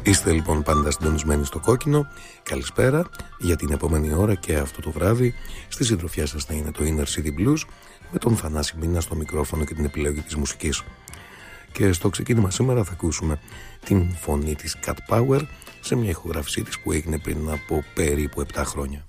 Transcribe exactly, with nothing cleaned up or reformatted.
Είστε λοιπόν πάντα συντονισμένοι στο κόκκινο. Καλησπέρα. Για την επόμενη ώρα και αυτό το βράδυ στη συντροφιά σας θα είναι το Inner City Blues με τον Θανάση Μίνα στο μικρόφωνο και την επιλογή της μουσικής. Και στο ξεκίνημα σήμερα θα ακούσουμε την φωνή της Cat Power σε μια ηχογράφησή της που έγινε πριν από περίπου επτά χρόνια.